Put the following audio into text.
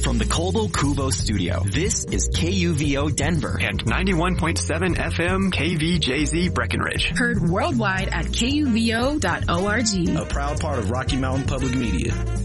From the Colbo Cubo studio, this is KUVO Denver and 91.7 FM KVJZ Breckenridge. Heard worldwide at KUVO.org. A proud part of Rocky Mountain Public Media.